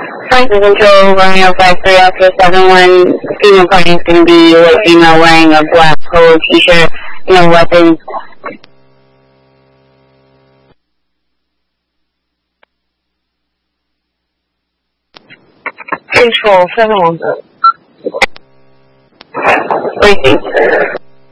Francis Control, Romeo 53 Oscar 71, female party is going to be a female wearing a black polo t-shirt, no weapons. Control 710. What do you think?